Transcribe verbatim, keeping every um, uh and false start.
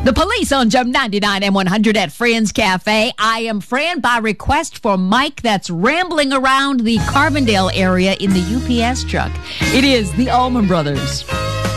The Police on Gem ninety-nine and one hundred at Fran's Cafe. I am Fran by request for Mike that's rambling around the Carbondale area in the U P S truck. It is the Allman Brothers.